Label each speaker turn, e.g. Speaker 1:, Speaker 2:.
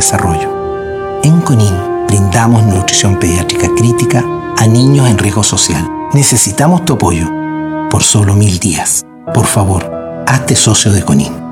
Speaker 1: desarrollo. En CONIN brindamos nutrición pediátrica crítica a niños en riesgo social. Necesitamos tu apoyo por solo 1000 días. Por favor, hazte socio de CONIN.